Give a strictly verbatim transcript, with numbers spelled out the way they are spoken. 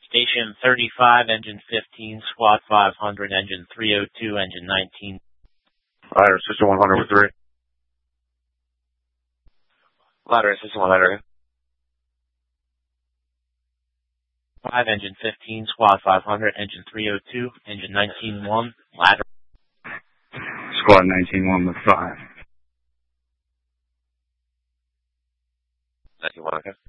Station thirty-five, engine fifteen, squad five hundred, engine three oh two, engine nineteen. Ladder, system one hundred with three. Ladder, system one hundred. five, engine fifteen, squad five hundred, engine three oh two, engine nineteen one, ladder. Squad nineteen one with five. nineteen one, okay.